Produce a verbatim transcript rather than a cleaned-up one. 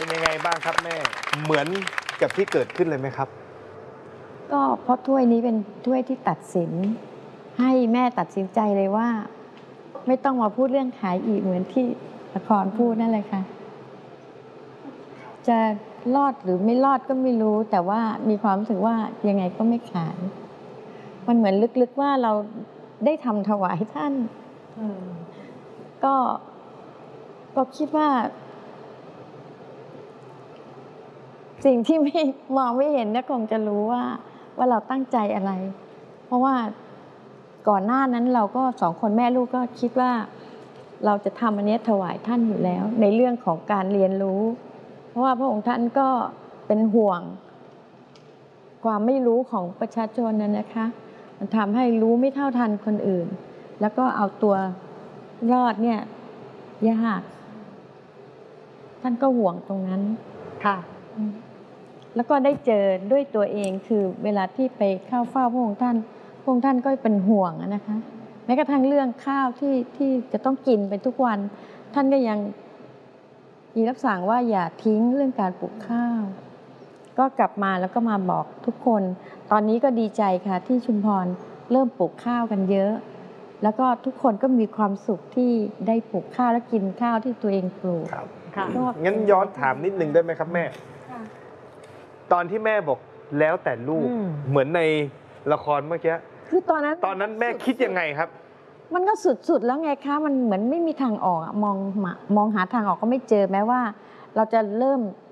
ยังไงบ้างครับแม่เหมือนกับที่เกิดขึ้นเลยไหมครับก็เพราะถ้วยนี้เป็นถ้วยที่ตัดสินให้แม่ตัดสินใจเลยว่า ไม่ต้องมาพูดเรื่องขายอีกเหมือนที่ละครพูดนั่นเลยค่ะจะรอดหรือไม่รอดก็ไม่รู้ แต่ว่ามีความรู้สึกว่ายังไงก็ไม่ขายมันเหมือนลึกๆว่าเราได้ทำถวายท่านก็ก็คิดว่า สิ่งที่ไม่มองไม่เห็นเนี่ยคงจะรู้ว่าว่าเราตั้งใจอะไร เพราะว่าก่อนหน้านั้นเราก็สองคนแม่ลูกก็คิดว่าเราจะทำอันนี้ถวายท่านอยู่แล้ว ในเรื่องของการเรียนรู้ เพราะว่าพระองค์ท่านก็เป็นห่วง ความไม่รู้ของประชาชนนั้นนะคะมันทำให้รู้ไม่เท่าทันคนอื่น แล้วก็เอาตัวรอดเนี่ยยากท่านก็ห่วงตรงนั้นค่ะแล้วก็ได้เจอด้วยตัวเองคือเวลาที่ไปเข้าเฝ้าพระองค์ท่านพระองค์ท่านก็เป็นห่วงนะคะแม้กระทั่งเรื่องข้าวที่ที่จะต้องกินไปทุกวันท่านก็ยังมีรับสั่งว่าอย่าทิ้งเรื่องการปลูกข้าวก็กลับมาแล้วก็มาบอกทุกคนตอนนี้ก็ดีใจค่ะที่ชุมพรเริ่มปลูกข้าวกันเยอะแล้วก็ทุกคนก็มีความสุขที่ได้ปลูกข้าวและกินข้าวที่ตัวเองปลูกงั้นย้อนถามนิดนึงได้ไหมครับแม่ตอนที่แม่บอกแล้วแต่ลูกเหมือนในละครเมื่อกี้คือตอนนั้นตอนนั้นแม่คิดยังไงครับมันก็สุดๆแล้วไงคะมันเหมือนไม่มีทางออกมองมองหาทางออกก็ไม่เจอแม้ว่าเราจะเริ่ม